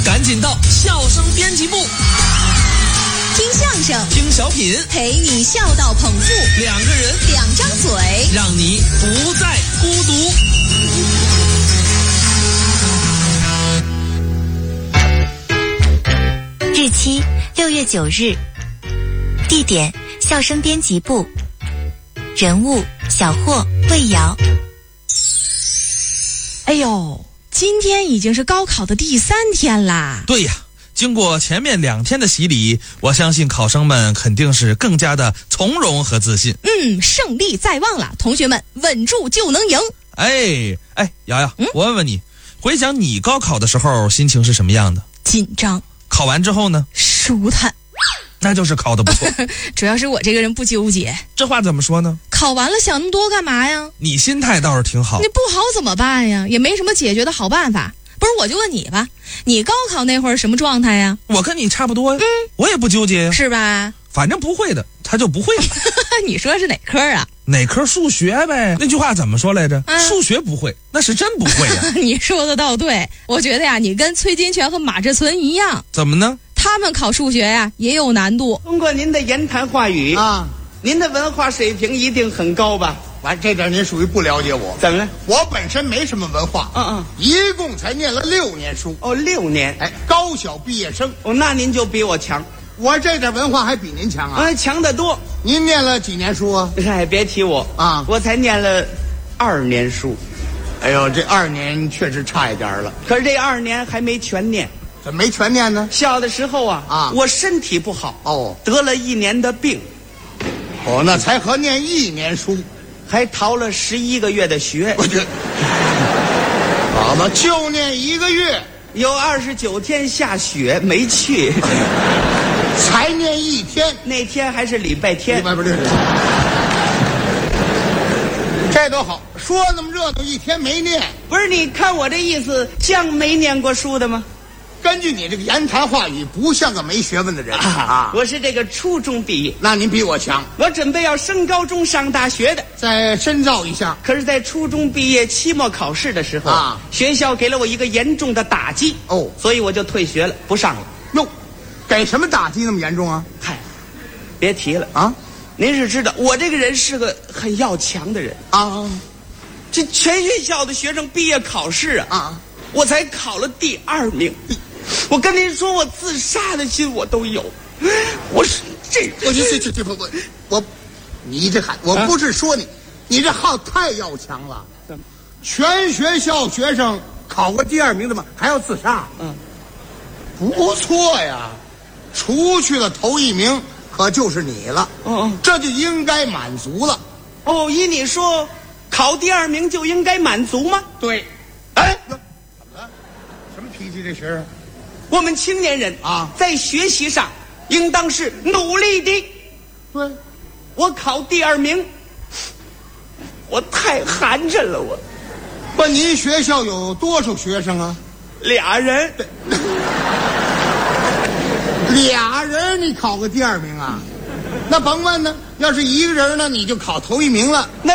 赶紧到笑声编辑部， 听相声， 听小品， 陪你笑到捧腹， 两个人， 两张嘴， 让你不再孤独。 日期6月9日，地点笑声编辑部，人物小霍、魏瑶。 哎呦，今天已经是高考的第3天啦。 对呀，经过前面2天的洗礼，我相信考生们肯定是更加的从容和自信。 胜利在望了，同学们稳住就能赢。 哎，瑶瑶，我问问你，回想你高考的时候心情是什么样的？ 紧张。 考完之后呢？ 舒坦。 那就是考得不错。 主要是我这个人不纠结。 这话怎么说呢？ 考完了想那么多干嘛呀？ 你心态倒是挺好。 你不好怎么办呀？也没什么解决的好办法。不是，我就问你吧，你高考那会儿什么状态呀？ 我跟你差不多呀。我也不纠结呀。 是吧？ 反正不会的他就不会了。 你说是哪科啊？ 哪科？数学呗。那句话怎么说来着？数学不会那是真不会呀。 你说的倒对，我觉得呀，你跟崔金泉和马志存一样。 怎么呢？ 他们考数学呀也有难度。 通过您的言谈话语啊，您的文化水平一定很高吧？ 完，这点您属于不了解我。 怎么了？ 我本身没什么文化，一共才念了6年书。 哦，6年。 高小毕业生。 哦，那您就比我强。 我这点文化还比您强啊？ 强得多。 您念了几年书啊？ 别提我啊，我才念了2年书。 哎呦，这2年确实差一点了。 可是这2年还没全念。 怎么没全念呢？ 小的时候啊，我身体不好，得了1年的病。 那才合念1年书， 还逃了11个月的学。 我这好嘛，就念1个月， 有29天下雪没去。 才念1天， 那天还是礼拜天。 不是，这都好，说那么热闹，1天没念。 不是，你看我这意思像没念过书的吗？ 根据你这个言谈话语，不像个没学问的人啊！ 我是这个初中毕业， 那您比我强。 我准备要升高中上大学的， 再深造一下。 可是，在初中毕业期末考试的时候学校给了我一个严重的打击所以我就退学了，不上了。 哟，给什么打击那么严重啊？ 嗨，别提了啊！您是知道，我这个人是个很要强的人啊。这全学校的学生毕业考试我才考了第2名。我跟您说，我自杀的心我都有。我是你这我不是说你，你这号太要强了。全学校学生考过第2名的吗？还要自杀？不错呀，除去了头1名，可就是你了。这就应该满足了。 依你说，考第2名就应该满足吗？ 对。怎么了？什么脾气这学生？ 我们青年人在学习上应当是努力的。 对， 我考第2名，我太寒碜了。 不，您学校有多少学生啊 ？2人。 2人你考个第2名啊？那甭问呢，要是1个人呢，你就考头1名了。